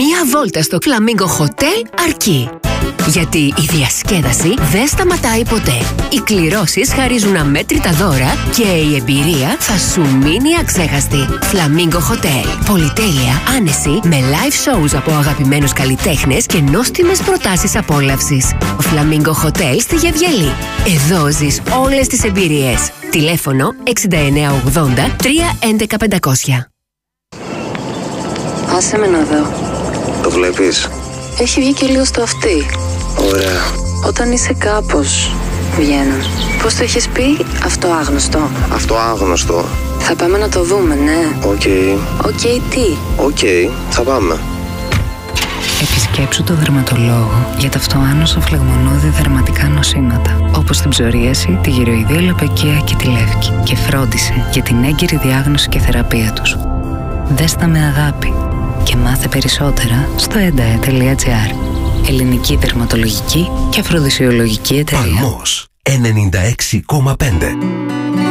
Μία βόλτα στο Flamingo Hotel αρκεί. Γιατί η διασκέδαση δεν σταματάει ποτέ. Οι κληρώσεις χαρίζουν αμέτρητα δώρα και η εμπειρία θα σου μείνει αξέχαστη. Flamingo Hotel. Πολυτέλεια, άνεση, με live shows από αγαπημένους καλλιτέχνες και νόστιμες προτάσεις απόλαυσης. Flamingo Hotel στη Γεβγελή. Εδώ ζεις όλες τις εμπειρίες. Τηλέφωνο 6980 311 500. Άσε με να δω. Το βλέπεις? Έχει βγει και λίγο στο αυτί. Ωραία. Όταν είσαι κάπως, βγαίνουν. Πώς το έχεις πει? Αυτό άγνωστο. Αυτό άγνωστο. Θα πάμε να το δούμε, ναι. Οκ. Οκ, τι? Οκ, θα πάμε. Επισκέψου το δερματολόγο για τα αυτοάνωσα φλεγμονώδη δερματικά νοσήματα, όπως την ψωρίαση, τη γυροειδία λοπεκία και τη λεύκη, και φρόντισε για την έγκαιρη διάγνωση και θεραπεία τους. Δες τα με αγάπη και μάθε περισσότερα στο endae.gr. Ελληνική δερματολογική και αφροδισιολογική εταιρεία. Παλμός 96,5.